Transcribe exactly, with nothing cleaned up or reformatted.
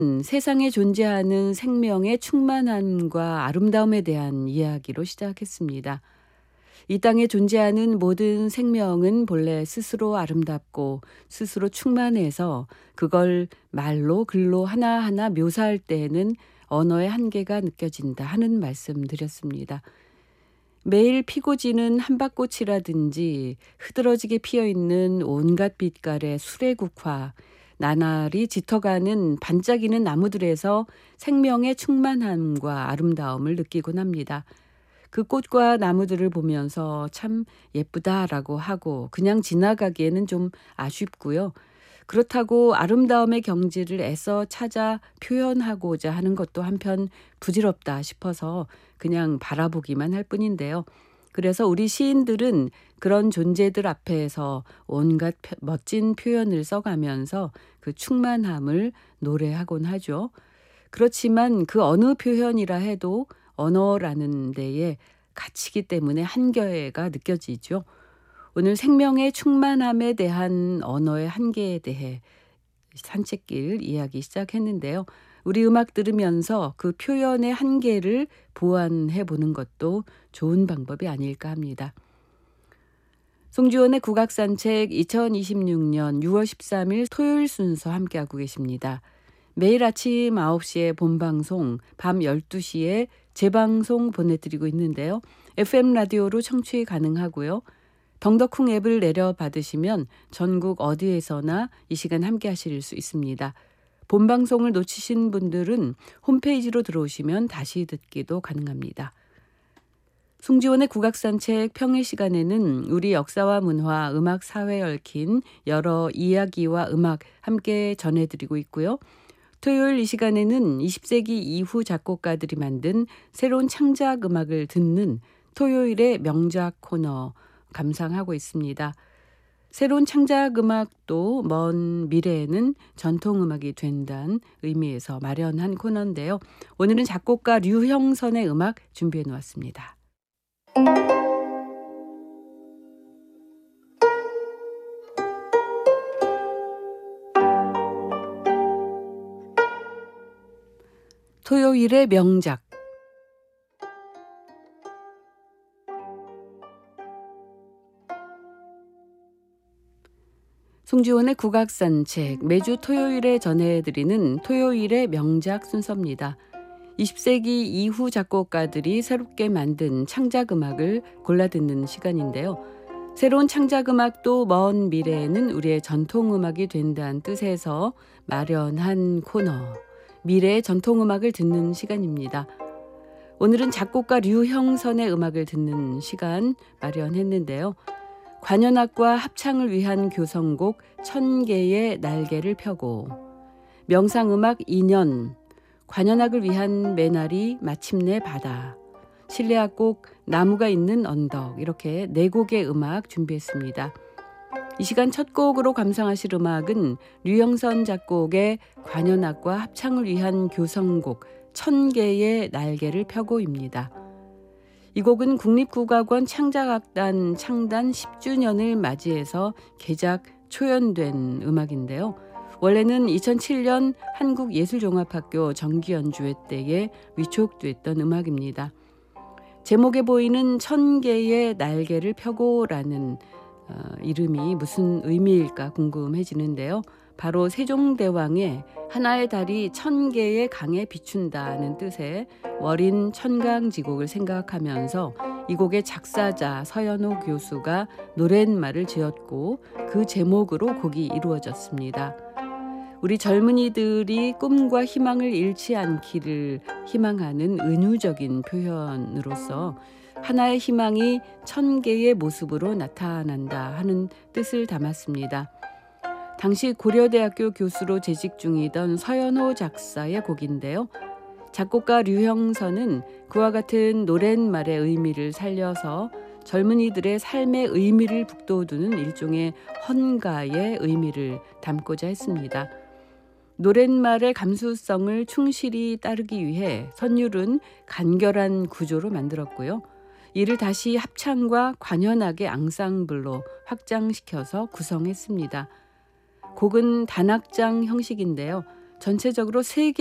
음, 세상에 존재하는 생명의 충만함과 아름다움에 대한 이야기로 시작했습니다. 이 땅에 존재하는 모든 생명은 본래 스스로 아름답고 스스로 충만해서 그걸 말로 글로 하나하나 묘사할 때에는 언어의 한계가 느껴진다 하는 말씀 드렸습니다. 매일 피고 지는 한밭꽃이라든지 흐드러지게 피어있는 온갖 빛깔의 수레국화, 나날이 짙어가는 반짝이는 나무들에서 생명의 충만함과 아름다움을 느끼곤 합니다. 그 꽃과 나무들을 보면서 참 예쁘다라고 하고 그냥 지나가기에는 좀 아쉽고요. 그렇다고 아름다움의 경지를 애써 찾아 표현하고자 하는 것도 한편 부질없다 싶어서 그냥 바라보기만 할 뿐인데요. 그래서 우리 시인들은 그런 존재들 앞에서 온갖 표- 멋진 표현을 써가면서 그 충만함을 노래하곤 하죠. 그렇지만 그 어느 표현이라 해도 언어라는 데에 갇히기 때문에 한계가 느껴지죠. 오늘 생명의 충만함에 대한 언어의 한계에 대해 산책길 이야기 시작했는데요. 우리 음악 들으면서 그 표현의 한계를 보완해 보는 것도 좋은 방법이 아닐까 합니다. 송지원의 국악산책 이천이십육 년 유월 십삼일 토요일 순서 함께하고 계십니다. 매일 아침 아홉 시에 본방송, 밤 열두 시에 재방송 보내드리고 있는데요. 에프엠 라디오로 청취 가능하고요. 덩더쿵 앱을 내려받으시면 전국 어디에서나 이 시간 함께 하실 수 있습니다. 본방송을 놓치신 분들은 홈페이지로 들어오시면 다시 듣기도 가능합니다. 송지원의 국악산책 평일 시간에는 우리 역사와 문화, 음악, 사회에 얽힌 여러 이야기와 음악 함께 전해드리고 있고요. 토요일 이 시간에는 이십 세기 이후 작곡가들이 만든 새로운 창작 음악을 듣는 토요일의 명작 코너 감상하고 있습니다. 새로운 창작 음악도 먼 미래에는 전통 음악이 된다는 의미에서 마련한 코너인데요. 오늘은 작곡가 류형선의 음악 준비해 놓았습니다. 토요일의 명작. 송지원의 국악산책 매주 토요일에 전해드리는 토요일의 명작 순서입니다. 이십 세기 이후 작곡가들이 새롭게 만든 창작 음악을 골라 듣는 시간인데요. 새로운 창작 음악도 먼 미래에는 우리의 전통 음악이 된다는 뜻에서 마련한 코너, 미래의 전통 음악을 듣는 시간입니다. 오늘은 작곡가 류형선의 음악을 듣는 시간 마련했는데요. 관현악과 합창을 위한 교성곡 천 개의 날개를 펴고, 명상음악 이 년, 관현악을 위한 메나리 마침내 바다, 실내악곡 나무가 있는 언덕, 이렇게 네 곡의 음악 준비했습니다. 이 시간 첫 곡으로 감상하실 음악은 류형선 작곡의 관현악과 합창을 위한 교성곡 천 개의 날개를 펴고입니다. 이 곡은 국립국악원 창작악단 창단 십 주년을 맞이해서 개작 초연된 음악인데요. 원래는 이천칠 년 한국예술종합학교 정기연주회 때에 위촉됐던 음악입니다. 제목에 보이는 천 개의 날개를 펴고라는 어, 이름이 무슨 의미일까 궁금해지는데요. 바로 세종대왕의 하나의 달이 천 개의 강에 비춘다는 뜻의 월인 천강지곡을 생각하면서 이 곡의 작사자 서연호 교수가 노랫말을 지었고 그 제목으로 곡이 이루어졌습니다. 우리 젊은이들이 꿈과 희망을 잃지 않기를 희망하는 은유적인 표현으로서 하나의 희망이 천 개의 모습으로 나타난다 하는 뜻을 담았습니다. 당시 고려대학교 교수로 재직 중이던 서연호 작사의 곡인데요. 작곡가 류형선은 그와 같은 노랫말의 의미를 살려서 젊은이들의 삶의 의미를 북돋우는 일종의 헌가의 의미를 담고자 했습니다. 노랫말의 감수성을 충실히 따르기 위해 선율은 간결한 구조로 만들었고요. 이를 다시 합창과 관현악의 앙상블로 확장시켜서 구성했습니다. 곡은 단악장 형식인데요. 전체적으로 세